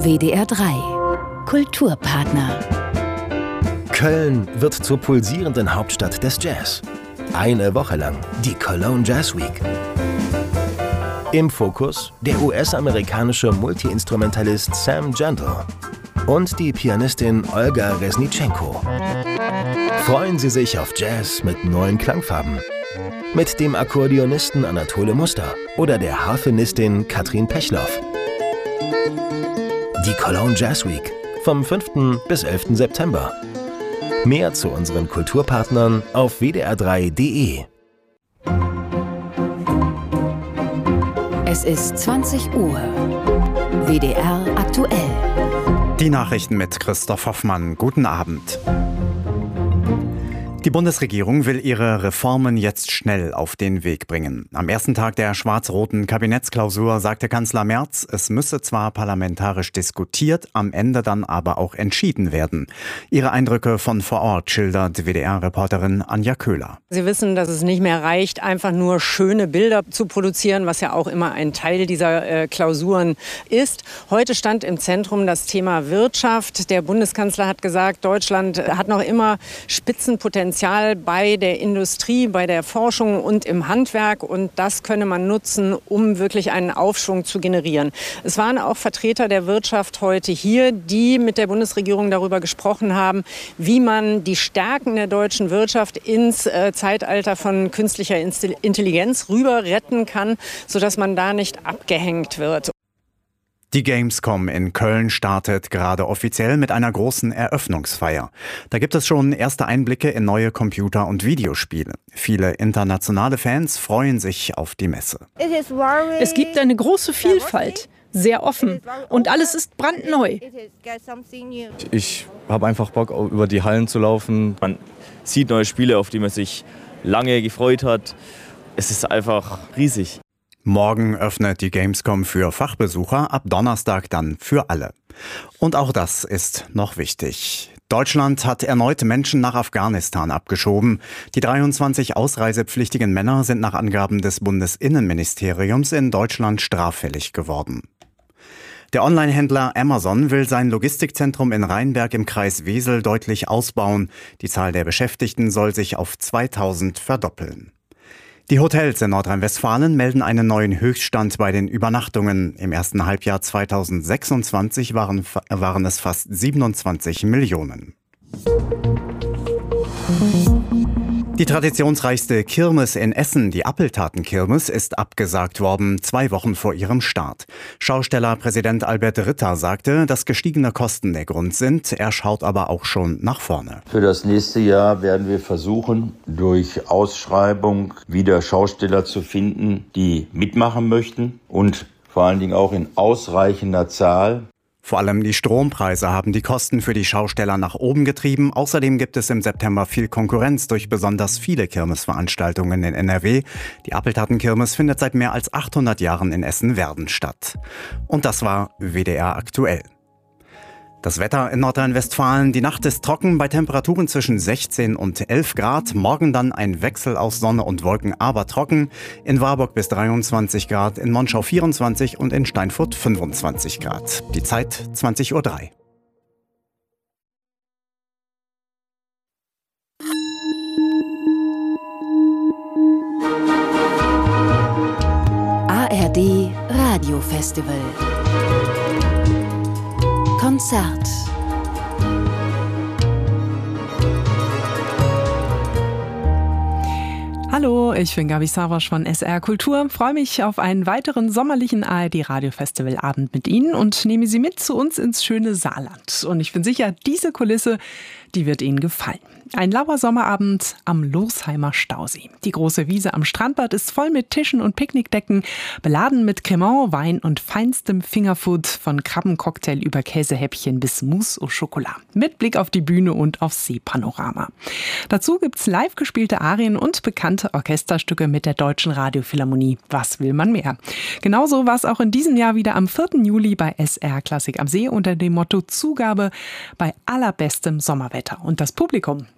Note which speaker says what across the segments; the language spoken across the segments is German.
Speaker 1: WDR 3 Kulturpartner.
Speaker 2: Köln wird zur pulsierenden Hauptstadt des Jazz. Eine Woche lang die Cologne Jazz Week. Im Fokus der US-amerikanische Multiinstrumentalist Sam Gentle und die Pianistin Olga Resnitschenko. Freuen Sie sich auf Jazz mit neuen Klangfarben. Mit dem Akkordeonisten Anatole Muster oder der Harfenistin Katrin Pechloff. Die Cologne Jazz Week vom 5. bis 11. September. Mehr zu unseren Kulturpartnern auf wdr3.de.
Speaker 1: Es ist 20 Uhr. WDR aktuell.
Speaker 3: Die Nachrichten mit Christoph Hoffmann. Guten Abend. Die Bundesregierung will ihre Reformen jetzt schnell auf den Weg bringen. Am ersten Tag der schwarz-roten Kabinettsklausur sagte Kanzler Merz, es müsse zwar parlamentarisch diskutiert, am Ende dann aber auch entschieden werden. Ihre Eindrücke von vor Ort schildert WDR-Reporterin Anja Köhler.
Speaker 4: Sie wissen, dass es nicht mehr reicht, einfach nur schöne Bilder zu produzieren, was ja auch immer ein Teil dieser Klausuren ist. Heute stand im Zentrum das Thema Wirtschaft. Der Bundeskanzler hat gesagt, Deutschland hat noch immer Spitzenpotenzial bei der Industrie, bei der Forschung und im Handwerk. Und das könne man nutzen, um wirklich einen Aufschwung zu generieren. Es waren auch Vertreter der Wirtschaft heute hier, die mit der Bundesregierung darüber gesprochen haben, wie man die Stärken der deutschen Wirtschaft ins Zeitalter von künstlicher Intelligenz rüber retten kann, sodass man da nicht abgehängt wird.
Speaker 3: Die Gamescom in Köln startet gerade offiziell mit einer großen Eröffnungsfeier. Da gibt es schon erste Einblicke in neue Computer- und Videospiele. Viele internationale Fans freuen sich auf die Messe.
Speaker 5: Es gibt eine große Vielfalt, sehr offen und alles ist brandneu.
Speaker 6: Ich habe einfach Bock, über die Hallen zu laufen. Man sieht neue Spiele, auf die man sich lange gefreut hat. Es ist einfach riesig.
Speaker 3: Morgen öffnet die Gamescom für Fachbesucher, ab Donnerstag dann für alle. Und auch das ist noch wichtig. Deutschland hat erneut Menschen nach Afghanistan abgeschoben. Die 23 ausreisepflichtigen Männer sind nach Angaben des Bundesinnenministeriums in Deutschland straffällig geworden. Der Online-Händler Amazon will sein Logistikzentrum in Rheinberg im Kreis Wesel deutlich ausbauen. Die Zahl der Beschäftigten soll sich auf 2000 verdoppeln. Die Hotels in Nordrhein-Westfalen melden einen neuen Höchststand bei den Übernachtungen. Im ersten Halbjahr 2026 waren es fast 27 Millionen. Die traditionsreichste Kirmes in Essen, die Appeltatenkirmes, ist abgesagt worden, 2 Wochen vor ihrem Start. Schaustellerpräsident Albert Ritter sagte, dass gestiegene Kosten der Grund sind. Er schaut aber auch schon nach vorne.
Speaker 7: Für das nächste Jahr werden wir versuchen, durch Ausschreibung wieder Schausteller zu finden, die mitmachen möchten und vor allen Dingen auch in ausreichender Zahl.
Speaker 3: Vor allem die Strompreise haben die Kosten für die Schausteller nach oben getrieben. Außerdem gibt es im September viel Konkurrenz durch besonders viele Kirmesveranstaltungen in NRW. Die Appeltatenkirmes findet seit mehr als 800 Jahren in Essen-Werden statt. Und das war WDR aktuell. Das Wetter in Nordrhein-Westfalen. Die Nacht ist trocken bei Temperaturen zwischen 16 und 11 Grad. Morgen dann ein Wechsel aus Sonne und Wolken, aber trocken. In Warburg bis 23 Grad, in Monschau 24 und in Steinfurt 25 Grad. Die Zeit 20:03 Uhr.
Speaker 1: ARD Radiofestival. Konzert.
Speaker 8: Hallo, ich bin Gabi Savasch von SR Kultur. Freue mich auf einen weiteren sommerlichen ARD Radiofestivalabend mit Ihnen und nehme Sie mit zu uns ins schöne Saarland. Und ich bin sicher, diese Kulisse, die wird Ihnen gefallen. Ein lauer Sommerabend am Losheimer Stausee. Die große Wiese am Strandbad ist voll mit Tischen und Picknickdecken, beladen mit Cremant, Wein und feinstem Fingerfood, von Krabbencocktail über Käsehäppchen bis Mousse au Chocolat. Mit Blick auf die Bühne und aufs Seepanorama. Dazu gibt's live gespielte Arien und bekannte Orchesterstücke mit der Deutschen Radiophilharmonie. Was will man mehr? Genauso war es auch in diesem Jahr wieder am 4. Juli bei SR Klassik am See unter dem Motto Zugabe bei allerbestem Sommerwetter. Und das Publikum,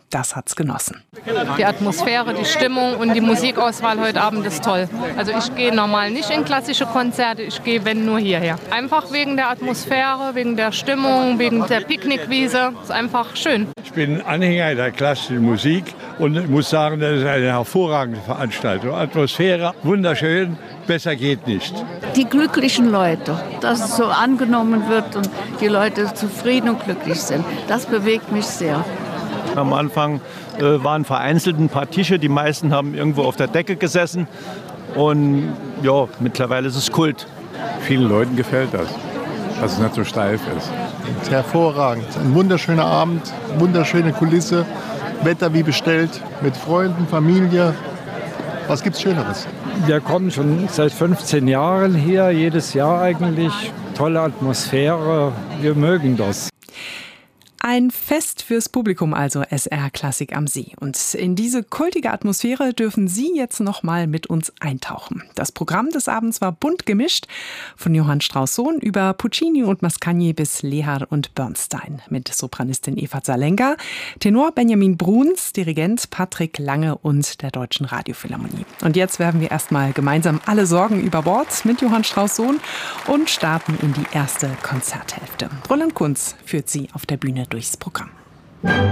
Speaker 8: das hat's genossen.
Speaker 9: Die Atmosphäre, die Stimmung und die Musikauswahl heute Abend ist toll. Also ich gehe normal nicht in klassische Konzerte, ich gehe, wenn, nur hierher. Einfach wegen der Atmosphäre, wegen der Stimmung, wegen der Picknickwiese. Ist einfach schön.
Speaker 10: Ich bin Anhänger der klassischen Musik und ich muss sagen, das ist eine hervorragende Veranstaltung. Atmosphäre, wunderschön, besser geht nicht.
Speaker 11: Die glücklichen Leute, dass es so angenommen wird und die Leute zufrieden und glücklich sind, das bewegt mich sehr.
Speaker 12: Am Anfang waren vereinzelt ein paar Tische, die meisten haben irgendwo auf der Decke gesessen und ja, mittlerweile ist es Kult.
Speaker 10: Vielen Leuten gefällt das, dass es nicht so steif ist.
Speaker 13: Hervorragend, ein wunderschöner Abend, wunderschöne Kulisse, Wetter wie bestellt, mit Freunden, Familie. Was gibt's Schöneres?
Speaker 14: Wir kommen schon seit 15 Jahren hier, jedes Jahr eigentlich. Tolle Atmosphäre, wir mögen das.
Speaker 8: Ein Fest fürs Publikum, also SR Klassik am See. Und in diese kultige Atmosphäre dürfen Sie jetzt noch mal mit uns eintauchen. Das Programm des Abends war bunt gemischt, von Johann Strauss Sohn über Puccini und Mascagni bis Lehar und Bernstein. Mit Sopranistin Eva Zalenka, Tenor Benjamin Bruns, Dirigent Patrick Lange und der Deutschen Radiophilharmonie. Und jetzt werfen wir erstmal gemeinsam alle Sorgen über Bord mit Johann Strauss Sohn und starten in die erste Konzerthälfte. Roland Kunz führt Sie auf der Bühne durchs Programm.